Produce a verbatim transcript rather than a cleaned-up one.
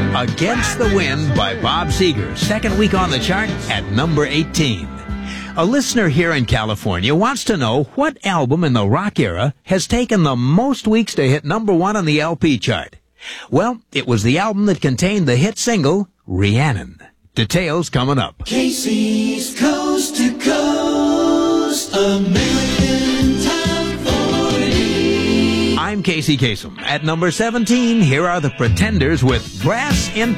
Against the Wind by Bob Seger, second week on the chart at number eighteen. A listener here in California wants to know what album in the rock era has taken the most weeks to hit number one on the L P chart. Well, it was the album that contained the hit single, Rhiannon. Details coming up. Casey's Coast to Coast American Top forty. I'm Casey Kasem. At number seventeen, here are the Pretenders with Brass in